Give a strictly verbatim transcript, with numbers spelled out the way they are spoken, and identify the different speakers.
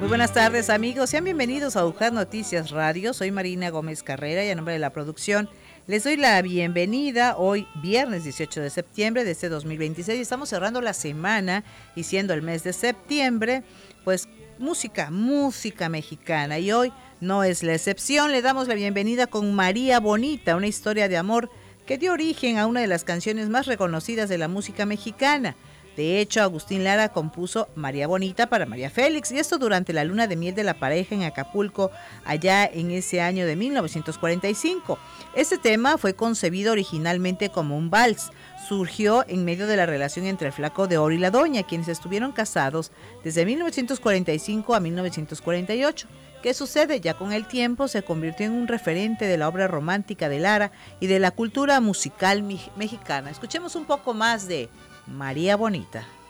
Speaker 1: Muy buenas tardes, amigos. Sean bienvenidos a UJAR Noticias Radio. Soy Marina Gómez Carrera y a nombre de la producción les doy la bienvenida hoy, viernes dieciocho de septiembre de este dos mil veintiséis. Estamos cerrando la semana y siendo el mes de septiembre, pues música, música mexicana. Y hoy no es la excepción. Le damos la bienvenida con María Bonita, una historia de amor que dio origen a una de las canciones más reconocidas de la música mexicana. De hecho, Agustín Lara compuso María Bonita para María Félix, y esto durante la luna de miel de la pareja en Acapulco, allá en ese año de mil novecientos cuarenta y cinco. Este tema fue concebido originalmente como un vals. Surgió en medio de la relación entre el Flaco de Oro y la Doña, quienes estuvieron casados desde mil novecientos cuarenta y cinco a mil novecientos cuarenta y ocho. ¿Qué sucede? Ya con el tiempo se convirtió en un referente de la obra romántica de Lara y de la cultura musical mexicana. Escuchemos un poco más de María Bonita.